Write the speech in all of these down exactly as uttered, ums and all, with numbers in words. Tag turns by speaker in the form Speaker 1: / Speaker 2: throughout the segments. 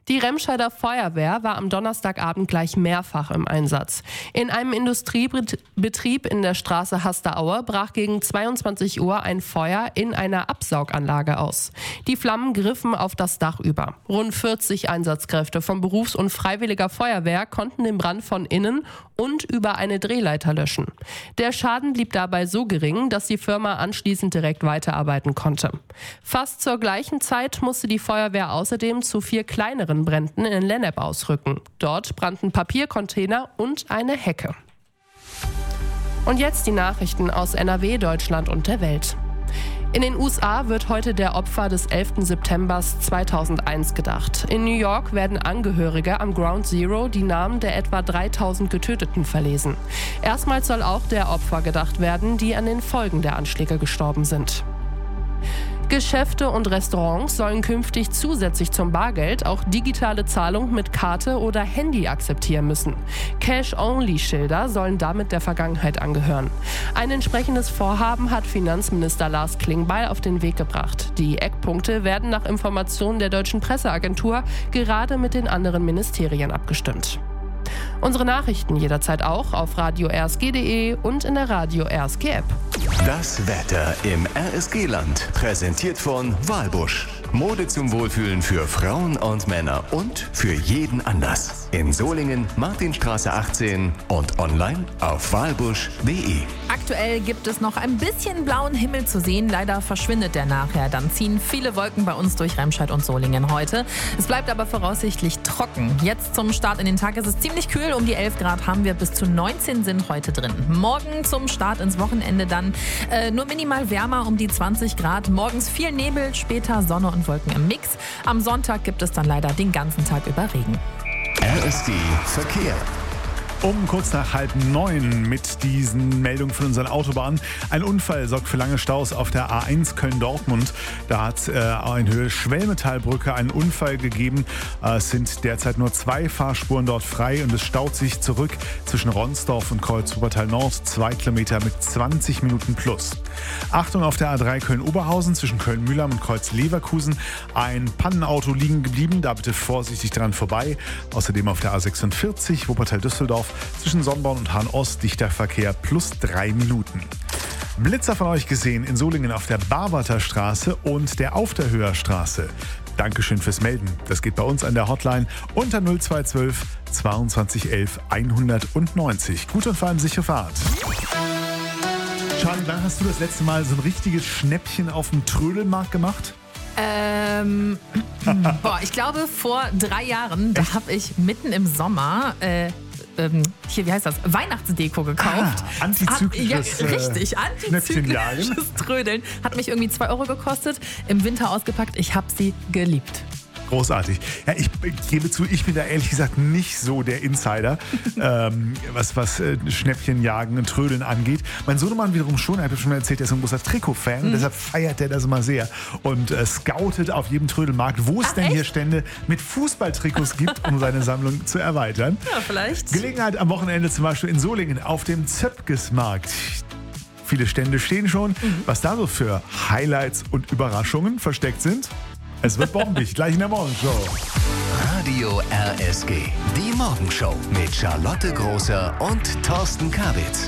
Speaker 1: Die Remscheider Feuerwehr war am Donnerstagabend gleich mehrfach im Einsatz. In einem Industriebetrieb in der Straße Hasteraue brach gegen zweiundzwanzig Uhr ein Feuer in einer Absauganlage aus. Die Flammen griffen auf das Dach über. Rund vierzig Einsatzkräfte von Berufs- und Freiwilliger Feuerwehr konnten den Brand von innen und über eine Drehleiter löschen. Der Schaden blieb dabei so gering, dass die Firma anschließend direkt weiterarbeiten konnte. Fast zur gleichen Zeit musste die Feuerwehr außerdem zu vier kleineren Bränden in Lennep ausrücken. Dort brannten Papiercontainer und eine Hecke. Und jetzt die Nachrichten aus N R W, Deutschland und der Welt. In den U S A wird heute der Opfer des elften September zweitausendeins gedacht. In New York werden Angehörige am Ground Zero die Namen der etwa dreitausend Getöteten verlesen. Erstmals soll auch der Opfer gedacht werden, die an den Folgen der Anschläge gestorben sind. Geschäfte und Restaurants sollen künftig zusätzlich zum Bargeld auch digitale Zahlung mit Karte oder Handy akzeptieren müssen. Cash-Only-Schilder sollen damit der Vergangenheit angehören. Ein entsprechendes Vorhaben hat Finanzminister Lars Klingbeil auf den Weg gebracht. Die Eckpunkte werden nach Informationen der Deutschen Presseagentur gerade mit den anderen Ministerien abgestimmt. Unsere Nachrichten jederzeit auch auf radio r s g punkt d e und in der Radio R S G App.
Speaker 2: Das Wetter im R S G-Land, präsentiert von Walbusch. Mode zum Wohlfühlen für Frauen und Männer und für jeden Anlass. In Solingen, Martinstraße achtzehn und online auf walbusch punkt d e.
Speaker 3: Aktuell gibt es noch ein bisschen blauen Himmel zu sehen. Leider verschwindet der nachher. Dann ziehen viele Wolken bei uns durch Remscheid und Solingen heute. Es bleibt aber voraussichtlich trocken. Jetzt zum Start in den Tag ist es ziemlich kühl. Um die elf Grad haben wir, bis zu neunzehn sind heute drin. Morgen zum Start ins Wochenende dann äh, nur minimal wärmer, um die zwanzig Grad. Morgens viel Nebel, später Sonne und Wolken im Mix. Am Sonntag gibt es dann leider den ganzen Tag über Regen.
Speaker 2: R S G Verkehr.
Speaker 4: Um kurz nach halb neun mit diesen Meldungen von unseren Autobahnen. Ein Unfall sorgt für lange Staus auf der A eins Köln-Dortmund. Da hat äh, in Höhe Schwelmetallbrücke einen Unfall gegeben. Äh, es sind derzeit nur zwei Fahrspuren dort frei und es staut sich zurück zwischen Ronsdorf und Kreuz-Wuppertal-Nord. Zwei Kilometer mit zwanzig Minuten plus. Achtung auf der A drei Köln-Oberhausen zwischen Köln-Mühlheim und Kreuz-Leverkusen. Ein Pannenauto liegen geblieben, da bitte vorsichtig dran vorbei. Außerdem auf der A sechsundvierzig Wuppertal-Düsseldorf zwischen Sonnborn und Hahn-Ost dichter Verkehr plus drei Minuten. Blitzer von euch gesehen in Solingen auf der Barwarter Straße und der Aufderhöher Straße. Dankeschön fürs Melden. Das geht bei uns an der Hotline unter null zwei zwölf zweiundzwanzig elf hundertneunzig. Gute und vor allem sichere Fahrt. Charlie, wann hast du das letzte Mal so ein richtiges Schnäppchen auf dem Trödelmarkt gemacht?
Speaker 3: Ähm, boah, ich glaube vor drei Jahren, da habe ich mitten im Sommer äh, ähm, hier, wie heißt das? Weihnachtsdeko gekauft.
Speaker 4: Ah, antizyklisches
Speaker 3: Hat, ja, richtig, antizyklisches Trödeln. Hat mich irgendwie zwei Euro gekostet. Im Winter ausgepackt. Ich habe sie geliebt.
Speaker 4: Großartig. Ja, ich gebe zu, ich bin da ehrlich gesagt nicht so der Insider, ähm, was, was äh, Schnäppchenjagen und Trödeln angeht. Mein Sohnemann wiederum schon, er hat schon mal erzählt, er ist ein großer Trikot-Fan, mhm. deshalb feiert er das immer sehr und äh, scoutet auf jedem Trödelmarkt, wo es Ach, denn echt? hier Stände mit Fußballtrikots gibt, um seine Sammlung zu erweitern.
Speaker 3: Ja, vielleicht.
Speaker 4: Gelegenheit am Wochenende zum Beispiel in Solingen auf dem Zöpkesmarkt. Viele Stände stehen schon. Mhm. Was da so für Highlights und Überraschungen versteckt sind? Es wird bombig, gleich in der Morgenshow.
Speaker 2: Radio R S G, die Morgenshow mit Charlotte Großer und Thorsten Kabitz.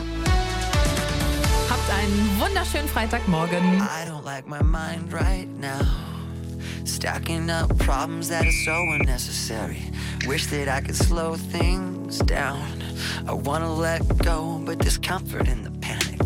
Speaker 3: Habt einen wunderschönen Freitagmorgen.
Speaker 5: I don't like my mind right now. Stacking up problems that are so unnecessary. Wish that I could slow things down. I wanna let go, but there's comfort in the panic.